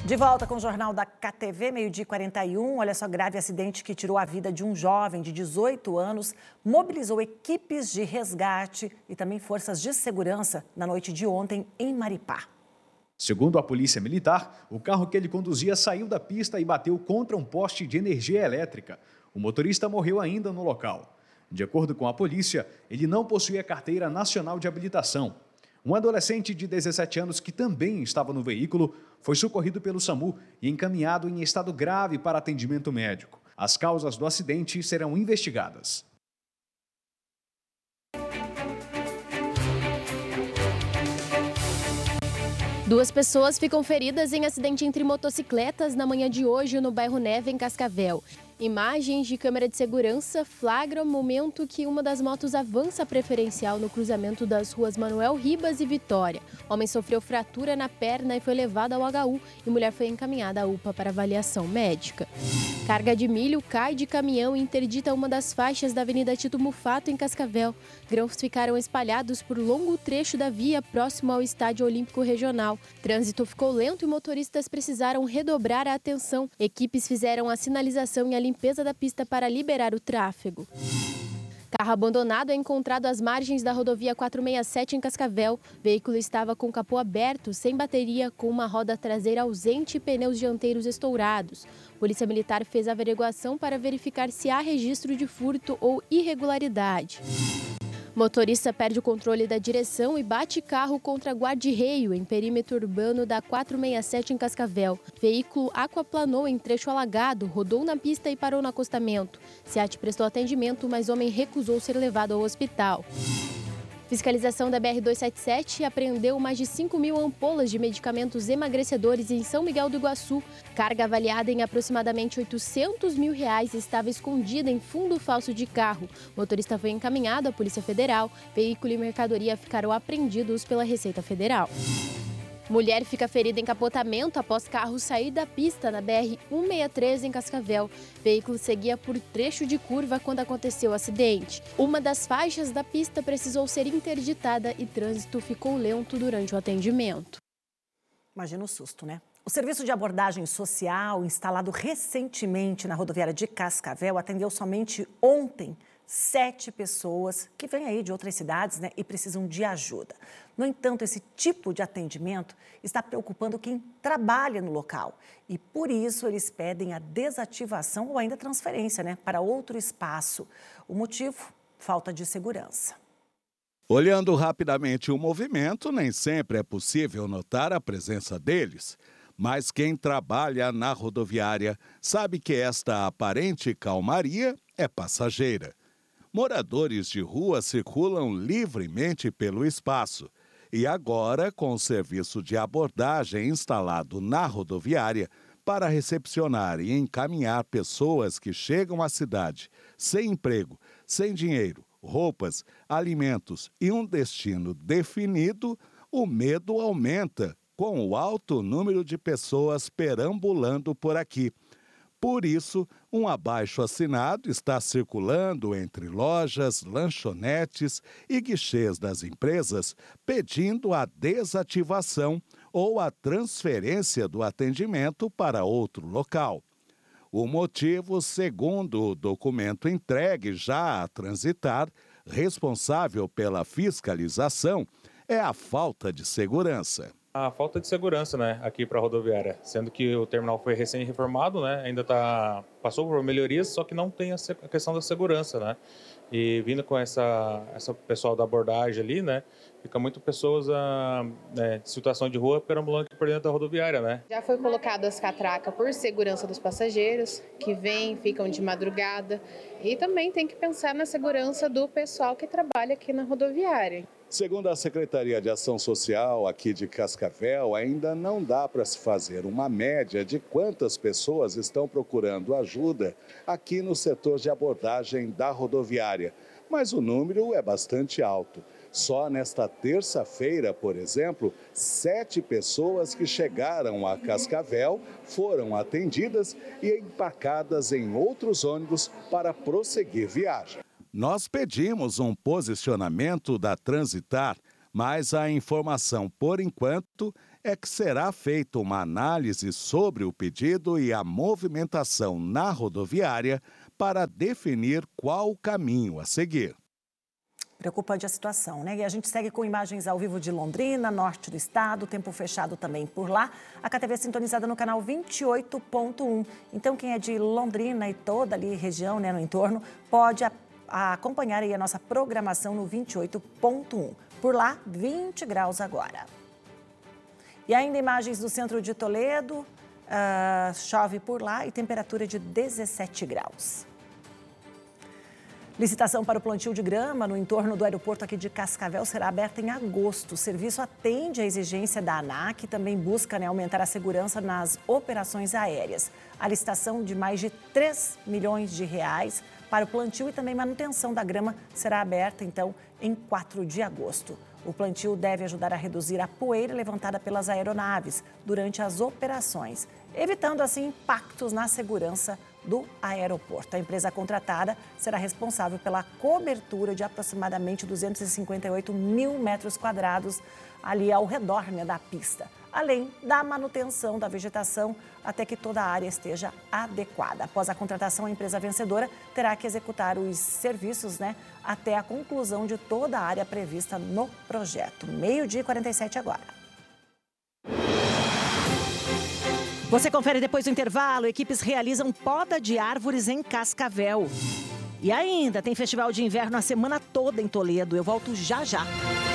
De volta com o Jornal da KTV, 12h41. Olha só, grave acidente que tirou a vida de um jovem de 18 anos, mobilizou equipes de resgate e também forças de segurança na noite de ontem em Maripá. Segundo a polícia militar, o carro que ele conduzia saiu da pista e bateu contra um poste de energia elétrica. O motorista morreu ainda no local. De acordo com a polícia, ele não possuía carteira nacional de habilitação. Um adolescente de 17 anos que também estava no veículo foi socorrido pelo SAMU e encaminhado em estado grave para atendimento médico. As causas do acidente serão investigadas. Duas pessoas ficam feridas em acidente entre motocicletas na manhã de hoje no bairro Neve, em Cascavel. Imagens de câmera de segurança flagram o momento que uma das motos avança preferencial no cruzamento das ruas Manuel Ribas e Vitória. Homem sofreu fratura na perna e foi levado ao HU e mulher foi encaminhada à UPA para avaliação médica. Carga de milho cai de caminhão e interdita uma das faixas da Avenida Tito Mufato, em Cascavel. Grãos ficaram espalhados por longo trecho da via próximo ao Estádio Olímpico Regional. Trânsito ficou lento e motoristas precisaram redobrar a atenção. Equipes fizeram a sinalização e a limpeza da pista para liberar o tráfego. Carro abandonado é encontrado às margens da rodovia 467 em Cascavel. O veículo estava com o capô aberto, sem bateria, com uma roda traseira ausente e pneus dianteiros estourados. A Polícia Militar fez a averiguação para verificar se há registro de furto ou irregularidade. Motorista perde o controle da direção e bate carro contra guarda-reio em perímetro urbano da 467 em Cascavel. Veículo aquaplanou em trecho alagado, rodou na pista e parou no acostamento. SEAT prestou atendimento, mas homem recusou ser levado ao hospital. Fiscalização da BR-277 apreendeu mais de 5.000 ampolas de medicamentos emagrecedores em São Miguel do Iguaçu. Carga avaliada em aproximadamente R$800 mil estava escondida em fundo falso de carro. O motorista foi encaminhado à Polícia Federal. Veículo e mercadoria ficaram apreendidos pela Receita Federal. Mulher fica ferida em capotamento após carro sair da pista na BR-163 em Cascavel. O veículo seguia por trecho de curva quando aconteceu o acidente. Uma das faixas da pista precisou ser interditada e trânsito ficou lento durante o atendimento. Imagina o susto, né? O serviço de abordagem social, instalado recentemente na rodoviária de Cascavel, atendeu somente ontem 7 pessoas que vêm aí de outras cidades, né, e precisam de ajuda. No entanto, esse tipo de atendimento está preocupando quem trabalha no local. E por isso eles pedem a desativação ou ainda transferência, né, para outro espaço. O motivo? Falta de segurança. Olhando rapidamente o movimento, nem sempre é possível notar a presença deles. Mas quem trabalha na rodoviária sabe que esta aparente calmaria é passageira. Moradores de rua circulam livremente pelo espaço. E agora, com o serviço de abordagem instalado na rodoviária para recepcionar e encaminhar pessoas que chegam à cidade sem emprego, sem dinheiro, roupas, alimentos e um destino definido, o medo aumenta com o alto número de pessoas perambulando por aqui. Por isso, um abaixo-assinado está circulando entre lojas, lanchonetes e guichês das empresas pedindo a desativação ou a transferência do atendimento para outro local. O motivo, segundo o documento entregue já a Transitar, responsável pela fiscalização, é a falta de segurança. A falta de segurança, né, aqui para a rodoviária, sendo que o terminal foi recém-reformado, né, ainda passou por melhorias, só que não tem a questão da segurança, né, e vindo com essa pessoal da abordagem ali, né, fica muito pessoas de situação de rua perambulando aqui por dentro da rodoviária, né. Já foi colocado as catracas por segurança dos passageiros, que vêm, ficam de madrugada, e também tem que pensar na segurança do pessoal que trabalha aqui na rodoviária. Segundo a Secretaria de Ação Social aqui de Cascavel, ainda não dá para se fazer uma média de quantas pessoas estão procurando ajuda aqui no setor de abordagem da rodoviária, mas o número é bastante alto. Só nesta terça-feira, por exemplo, 7 pessoas que chegaram a Cascavel foram atendidas e embarcadas em outros ônibus para prosseguir viagem. Nós pedimos um posicionamento da Transitar, mas a informação, por enquanto, é que será feita uma análise sobre o pedido e a movimentação na rodoviária para definir qual o caminho a seguir. Preocupante a situação, né? E a gente segue com imagens ao vivo de Londrina, norte do estado, tempo fechado também por lá. A KTV sintonizada no canal 28.1. Então, quem é de Londrina e toda ali região, né, no entorno, pode acompanhar aí a nossa programação no 28.1. Por lá, 20 graus agora. E ainda imagens do centro de Toledo, chove por lá e temperatura de 17 graus. Licitação para o plantio de grama no entorno do aeroporto aqui de Cascavel será aberta em agosto. O serviço atende à exigência da ANAC e também busca, né, aumentar a segurança nas operações aéreas. A licitação de mais de 3 milhões de reais para o plantio e também manutenção da grama será aberta, então, em 4 de agosto. O plantio deve ajudar a reduzir a poeira levantada pelas aeronaves durante as operações, evitando, assim, impactos na segurança do aeroporto. A empresa contratada será responsável pela cobertura de aproximadamente 258 mil metros quadrados ali ao redor, né, da pista, além da manutenção da vegetação até que toda a área esteja adequada. Após a contratação, a empresa vencedora terá que executar os serviços, né, até a conclusão de toda a área prevista no projeto. 12h47 agora. Você confere depois do intervalo. Equipes realizam poda de árvores em Cascavel. E ainda tem festival de inverno a semana toda em Toledo. Eu volto já já.